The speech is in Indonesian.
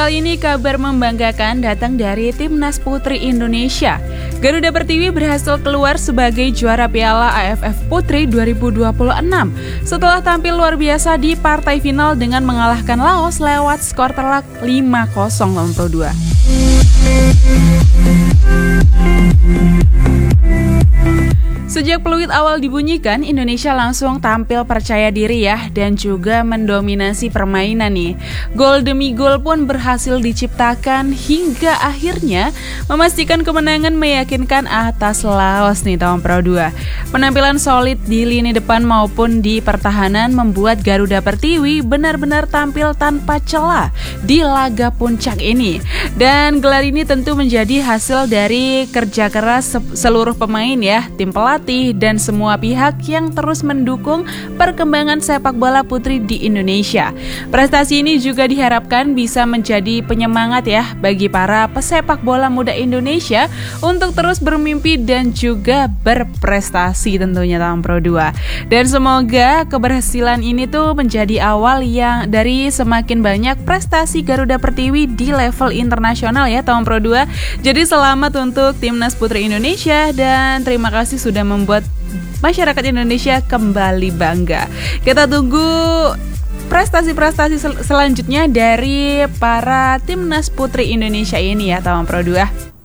kali ini kabar membanggakan datang dari Timnas Putri Indonesia. Garuda Pertiwi berhasil keluar sebagai juara Piala AFF Putri 2026 setelah tampil luar biasa di partai final dengan mengalahkan Laos lewat skor telak 5-0 lawan Pro 2. Sejak peluit awal dibunyikan, Indonesia langsung tampil percaya diri ya dan juga mendominasi permainan nih. Gol demi gol pun berhasil diciptakan hingga akhirnya memastikan kemenangan meyakinkan atas Laos nih tahun Pro 2. Penampilan solid di lini depan maupun di pertahanan membuat Garuda Pertiwi benar-benar tampil tanpa celah di laga puncak ini. Dan gelar ini tentu menjadi hasil dari kerja keras seluruh pemain ya, tim pelatih dan semua pihak yang terus mendukung perkembangan sepak bola putri di Indonesia. Prestasi ini juga diharapkan bisa menjadi penyemangat ya bagi para pesepak bola muda Indonesia untuk terus bermimpi dan juga berprestasi tentunya tahun Pro 2. Dan semoga keberhasilan ini tuh menjadi awal yang dari semakin banyak prestasi Garuda Pertiwi di level internasional ya tahun Pro 2. Jadi selamat untuk Timnas Putri Indonesia dan terima kasih sudah membuat masyarakat Indonesia kembali bangga. Kita tunggu prestasi-prestasi selanjutnya dari para Timnas Putri Indonesia ini ya tahun Pro 2.